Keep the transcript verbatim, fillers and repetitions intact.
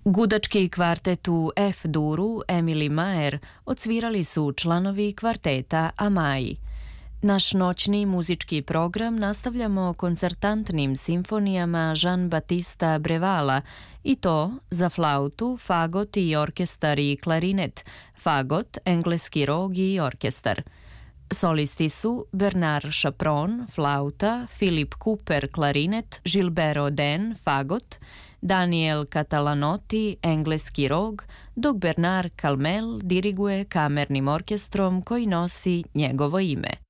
Gudački kvartet u F-duru Emily Mayer odsvirali su članovi kvarteta Amaji. Naš noćni muzički program nastavljamo koncertantnim simfonijama Jean-Baptista Brevala, i to za flautu, fagot i orkestar i klarinet, fagot, engleski rog i orkestar. Solisti su Bernard Chapron, flauta, Philip Cooper, klarinet, Gilbert Oden, fagot, Daniel Catalanotti, engleski rog, dok Bernard Calmel diriguje kamernim orkestrom koji nosi njegovo ime.